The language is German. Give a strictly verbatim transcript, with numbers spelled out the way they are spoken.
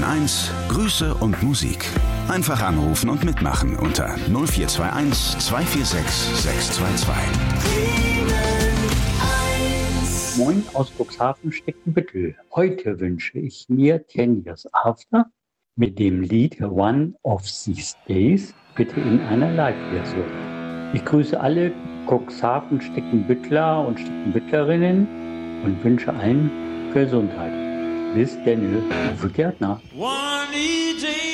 eins Grüße und Musik. Einfach anrufen und mitmachen unter null vier zwei eins, zwei vier sechs, sechs zwei zwei. Moin aus Cuxhaven, Steckenbüttel. Heute wünsche ich mir Ten Years After mit dem Lied One of These Days, bitte in einer Live-Version. Ich grüße alle Cuxhaven, Steckenbüttler und Steckenbüttlerinnen und wünsche allen Gesundheit. Bis denn, Uwe Gärtner. One E J